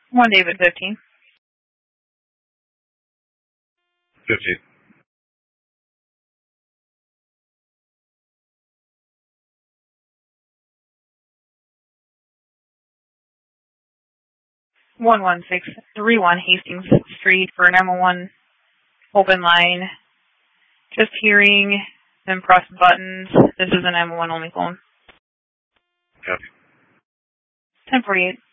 1 David 15. 15. One 1631 Hastings Street for an M1 open line. Just hearing them press buttons. This is an M1 only phone. Copy. 1048.